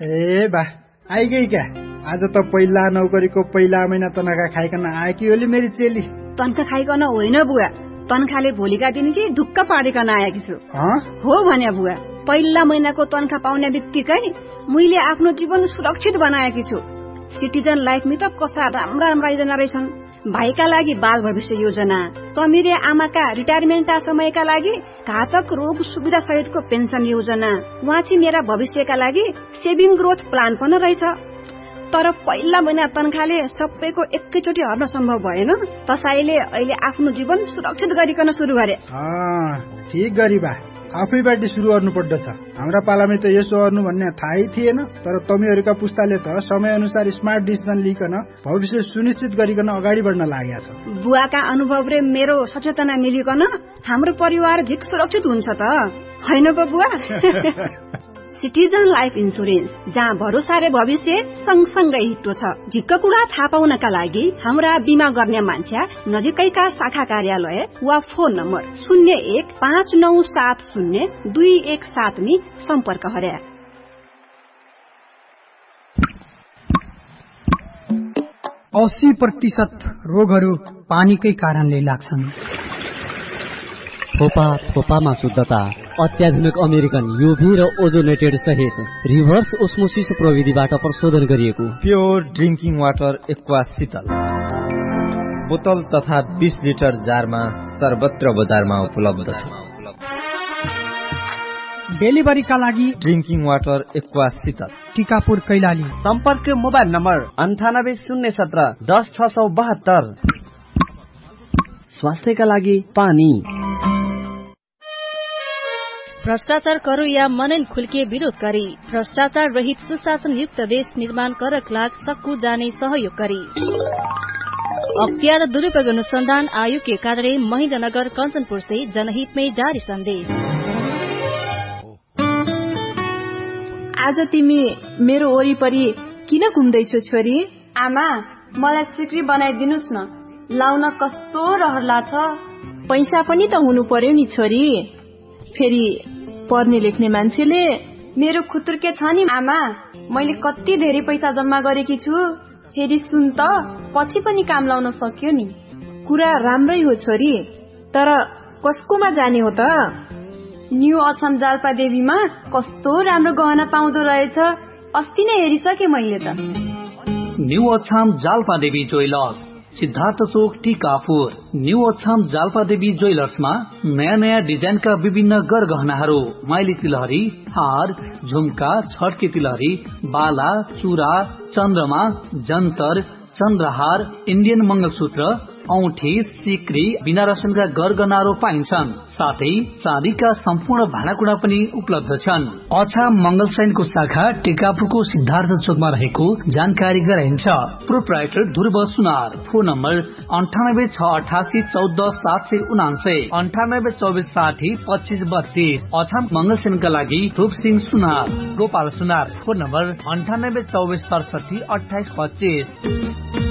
ए बा आइगई क्या? आज त पहिला नौकरीको पहिला महिना तनखा खाइकन आएकी होली मेरी चेली। तनखा खाइकन होइन बुवा, तनखाले भोलिका दिन कि ढुक्क पारिकन आएकी छु। हो भने बुवा, पहिला महिनाको तनखा पाउने बित्तिकै मैले आफ्नो जीवन सुरक्षित बनाएकी छु। सिटिजन लाइफमा त कसा राम्रा राम्रा योजना रहेछन्। भाइका लागि बाल भविष्य योजना, तमिरे आमाका रिटायरमेन्टका समयका लागि घातक रोग सुविधा सहितको पेन्सन योजना, वाँची मेरा भविष्यका लागि सेभिङ ग्रोथ प्लान पनि रहेछ। तर पहिला महिना तनखाले सबैको एकैचोटि हर्न सम्भव भएन। तसाईले अहिले आफ्नो जीवन सुरक्षित गरिकन सुरु गरे। ठीक गरी बा, आफैबाट सुरु गर्नु पर्दछ। हाम्रा पालामै त यसो गर्नु भन्ने थाहै थिएन। तर तमीहरूका पुस्ताले त समय अनुसार स्मार्ट डिसिजन लिकन भविष्य सुनिश्चित गरिकन अगाडि बढ्न लागेका छ। बुवाका अनुभव र मेरो सचेतना मिलिकन हाम्रो परिवार झिक सुरक्षित हुन्छ त हैन पो बुवा? सिटिजन लाइफ इन्सुरेन्स, जहाँ भरोसा र भविष्य सँगसँगै हिट्टो छ। झिक्क कुरा थाहा पाउनका लागि हाम्रा बिमा गर्ने मान्छे नजिकैका शाखा कार्यालय वा फोन नम्बर 0159702117 नी सम्पर्क गरे। 80% रोगहरू पानीकै कारणले लाग्छन्। थोपामा शुद्धता, अत्याधुनिक अमेरिकन युभी र ओजोनेटेड सहित रिभर्स ओस्मोसिस प्रविधिबाट प्रशोधन गरिएको प्योर ड्रिंकिङ वाटर एक्वा शीतल बोतल तथा 20 लिटर जारमा सर्वत्र बजारमा उपलब्ध छ। डेलिभरीका लागि ड्रिंकिङ वाटर एक्वा शीतल, टिकापुर कैलाली। सम्पर्क मोबाइल नम्बर 9801710672। स्वास्थ्यका लागि पानी। भ्रष्टाचार करो या मनन खुल्के विरोध गरी भ्रष्टाचार रहित सुशासन युक्त देश निर्माण करक लाग सक्कु जाने सहयोग गरी अख्तियार दुरुपयोग अनुसंधान आयोग के कार्यालय महेन्द्रनगर कंचनपुर से जनहित में जारी संदेश। आज तिमी मेरो वरिपरि किन घुम्दैछौ छोरी? आमा, मलाई सिक्री बनाइदिनुस् न, लाउन कस्तो रहर लाग्छ। पैसा पनि त हुनु पर्यो नि छोरी। फेरि पढ्ने लेख्ने मान्छेले मेरो खुतुर्के छ नि आमा, मैले कति धेरै पैसा जम्मा गरेकी छु। फेरि सुन त, पछि पनि काम लाउन सक्यो नि। कुरा राम्रै हो छोरी, तर कसकोमा जाने हो त? न्यू अछाम जाल्पा देवीमा कस्तो राम्रो गहना पाउँदो रहेछ। अस्ति नै हेरिसके मैले त। न्यू अछाम जाल्पा देवी ज्वेलर्स, सिद्धार्थ चोक टिकापुर। न्यू अछाम जाल्पा देवी ज्वेलर्समा नयाँ नयाँ डिजाइनका विभिन्न गरगहनाहरू, माइली तिलहरी, हार, झुम्का, छड्के तिलहरी, बाला, चुरा, चन्द्रमा, जन्तर, चन्द्रहार, इन्डियन मंगलसूत्र, औठी, सिक्री, बिनारसनका गरगहनाहरू पाइन्छन्। साथै चाँदीका सम्पूर्ण भाँडाकुँडा पनि उपलब्ध छन्। अछाम मंगलसैनको शाखा टिकापुरको सिद्धार्थ चोकमा रहेको जानकारी गराइन्छ। प्रोप्राइटर ध्रुव सुनार। Phone number 9868814779, 9824602532। अछाम मंगलसेनका लागि रूप सिंह सुनार। गोपाल सुनार। Phone number 9824672825।